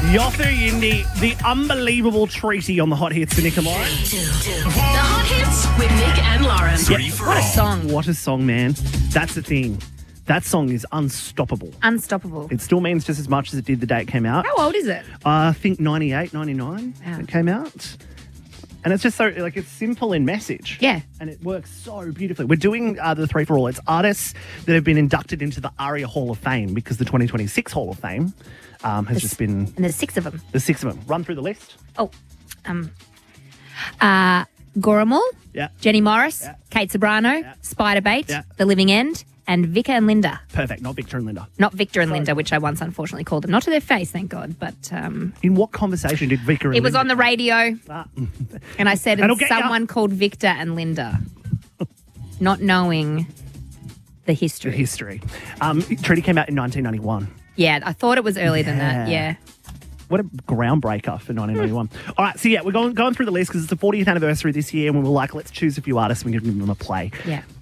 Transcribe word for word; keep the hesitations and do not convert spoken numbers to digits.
Yothu Yindi, the unbelievable treaty on the Hot Hits for Nick and Lauren. The Hot Hits with Nick and Lauren. Three for What a all. song. What a song, man. That's the thing. That song is unstoppable. Unstoppable. It still means just as much as it did the day it came out. How old is it? Uh, I think ninety-eight, ninety-nine Wow. it came out. And it's just so, like, it's simple in message. Yeah. And it works so beautifully. We're doing uh, the three for all. It's artists that have been inducted into the ARIA Hall of Fame because the twenty twenty-six Hall of Fame um, has just been, And there's six of them. the six of them. Run through the list. Oh, um, uh, Goramal, Yeah. Jenny Morris, Yeah. Kate Sobrano, Yeah. Spider Bait, Yeah. The Living End, and Vika and Linda. Perfect. Not Victor and Linda. Not Victor and Linda, which I once unfortunately called them. Not to their face, thank God. But um, In what conversation did Victor and it was Linda on the radio, Ah. and I said That'll it's get ya. someone called Victor and Linda, not knowing the history. The history. Um, Treaty came out in nineteen ninety-one. Yeah, I thought it was earlier than that. Yeah. Yeah. What a groundbreaker for nineteen ninety-one. All right, so yeah, we're going, going through the list because it's the fortieth anniversary this year, and we were like, let's choose a few artists and we can give them a play. Yeah.